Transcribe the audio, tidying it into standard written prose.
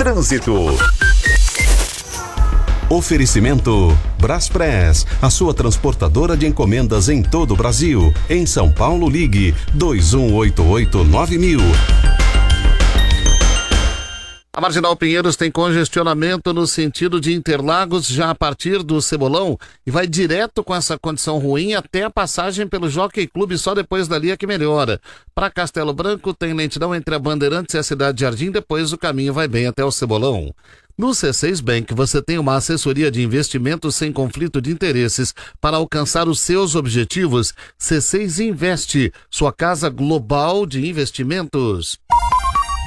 Trânsito. Oferecimento Braspress, a sua transportadora de encomendas em todo o Brasil. Em São Paulo, ligue 2188-9000. A Marginal Pinheiros tem congestionamento no sentido de Interlagos já a partir do Cebolão e vai direto com essa condição ruim até a passagem pelo Jockey Clube, só depois dali é que melhora. Para Castelo Branco tem lentidão entre a Bandeirantes e a Cidade Jardim, depois o caminho vai bem até o Cebolão. No C6 Bank você tem uma assessoria de investimentos sem conflito de interesses para alcançar os seus objetivos. C6 Investe, sua casa global de investimentos.